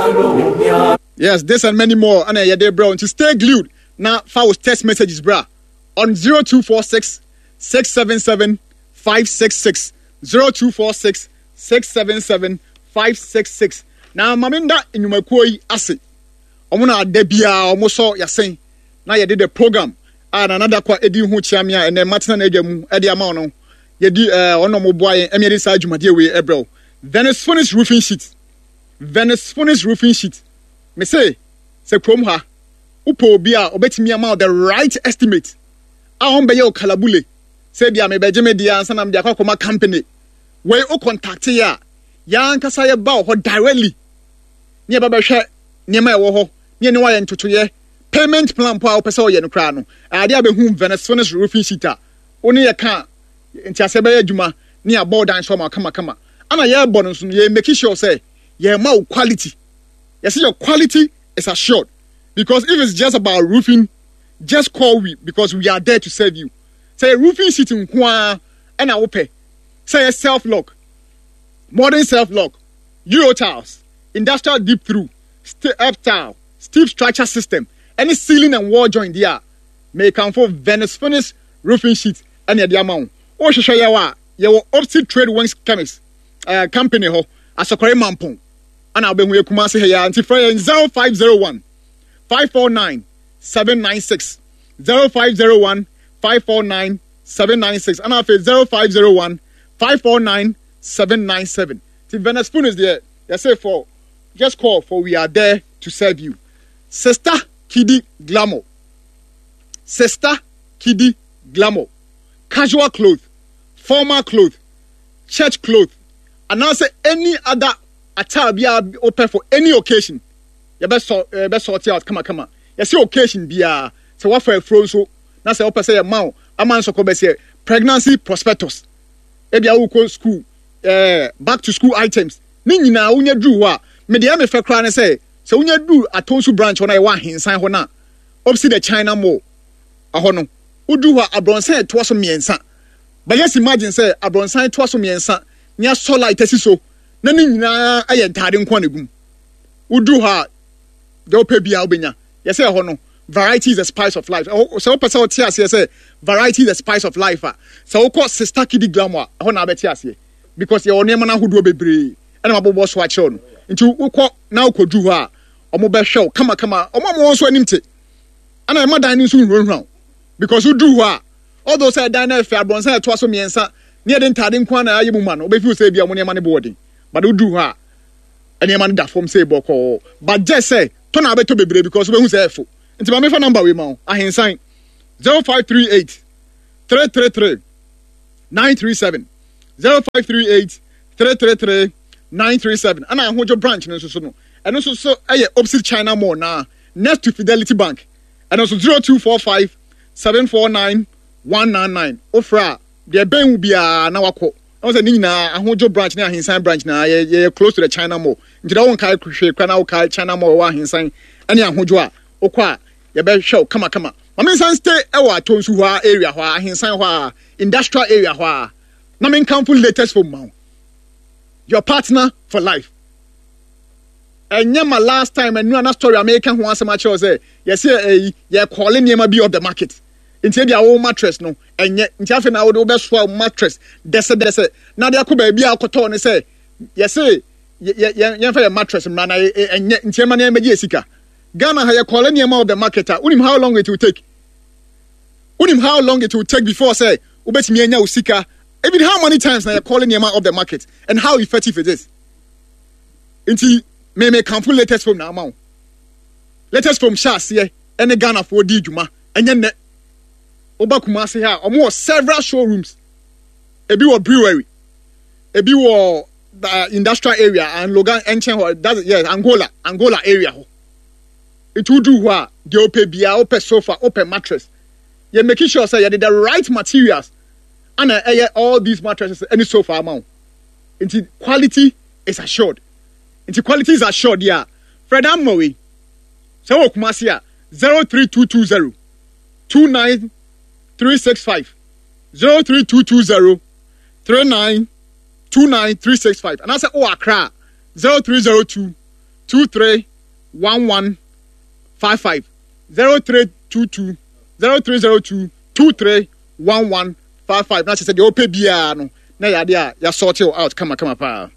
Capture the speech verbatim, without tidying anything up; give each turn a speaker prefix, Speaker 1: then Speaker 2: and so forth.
Speaker 1: Yes, this and many more. And uh, bro, to stay glued. Now, file text messages, bra, on zero two four six, six seven seven, five six six. zero two four six, six seven seven, five six six. Now, Maminda in Yumakoi Ase. Omuna Debia, Omoso Yasen. Now, you did the program. And another kwa Edi Huchamia and then Martin Edem, Eddie Amano. You did uh, Ono Boy, Emily Sajuma, dear way, Ebro. Venice Furnace roofing sheet. Venice Furnace roofing sheet. Me say, se Kromha. Upo Bia, obeti me amount the right estimate. Ahom Bayo Kalabule. Say, Bia, me Benjamin Dia, and Sanam Diakoma company. Where o contact ya. Yan Kasaya Bow, or directly. Near Baba Shat, near my woho, near no one to ye. Payment plan power peso yen crano. I dare be whom Venice Furnace roofing sheeter. Only a car. In Tiasabaya Juma, near board and summer, come, come. And a year bonus, ye make sure say, ye more quality. You see, your quality is assured. Because if it's just about roofing, just call we because we are there to serve you. Say roofing sheet in Kwa and I will pay. Say a self-lock, modern self-lock, Euro tiles, industrial deep through, st- up tile, steep structure system, any ceiling and wall joint there may come for Venice Furnace roofing sheet and the amount. Oh, Shashayawa, your opposite trade wings chemist uh, company ho as a Korean mampong. And I'll be with Kumasi here until Friday zero five zero one, five four nine, seven nine six. zero five zero one, five four nine, seven nine six. And I'll say zero five zero one, five four nine, seven nine seven. The Venice Spoon is there. They say for, just call for we are there to serve you. Sister Kiddy Glamour. Sister Kiddy Glamour. Casual clothes, formal clothes, church clothes, and now say any other attire be open for any occasion. You best sort, uh, best sort it out. Come on, come on. You see occasion be a so what for a frozen so now say open say a man a man so come say pregnancy prospectus. Ebi a go school, uh, back to school items. Ni nyina unya do wa me dey me fe kra ne say so unya do atonsu branch ona e wa hinsan ho na opposite the China Mall aho no udu wa abronsan to so miensa. But yes, imagine say abronsan to so miensa nya solar itesi so na ni nyina aye ntade nkwa na gum udu ha de opa bia obenya yes say ho no variety is the spice of life. So opa say otia say variety is the spice of life. So we call Sister Kiddy Glamour ho na beti ase because your name na hodo bebre and ma bobo so ache no nti we call na ukodu ho a omo be hwe kama kama omo mo so animte ana e madan ni so nrunrun because udu ho a all those say dan na fe abronsan to so miensa near the ntade nkwa na aye mu ma no be fi say bia mo nema ne boarding but udu ho a ene ma da form say boko but just say to na beto bebre because we hu say efo nti ma me fa number we ma ahensan zero five three eight, three three three, nine three seven zero five three eight, three three three, nine three seven ana ahojo branch no so so no eno so so aye opposite China Mall na next to Fidelity Bank and also zero two four five, seven four nine, one nine nine ofra de ben wu bia na wako I was a nina ahojo branch na ahensan branch na ye close to the China Mall nti da won kai hwe kwa na wo kai China Mall wa ahensan ene ahojo a okwa ye be hwe kama kama Mami san stay ewa tonsu hwa area hwa ahensan hwa industrial area hwa na men come full latest for ma your partner for life enya ma last time and no story American ho asema che say yes eh ye calling niema be of the market nti bia wo mattress no enye nti afi na wo do be so mattress dese dese na de akoba bia akoto ne say yes ye ye ye fa mattress mra na enye nti ma na meje esika Ghana ha calling niema of the market unim how long it will take unim how long it will take before say ubetimi enya usika even how many times na calling niema of the market and how effective it is nti me me come full latest from now ma latest from Shas here any Ghana for di djuma enye ne oba Kumasi ha omo several showrooms ebi wo brewery ebi wo the industrial area and Logan Enchen that yeah Angola Angola area ho it will do what the open bia open sofa open mattress you making sure say you did the right materials and uh, uh, all these mattresses any sofa amount into quality is assured into quality is assured yeah Fred Amowi so Kumasi zero three two two zero, two nine three six five zero three two two zero, three nine two nine three six five and I say oh Accra zero three zero two, two three one one five five zero three two two zero three zero two two three one one five five. Na say the ope bia no na ya dia ya sort you out kama kama pa.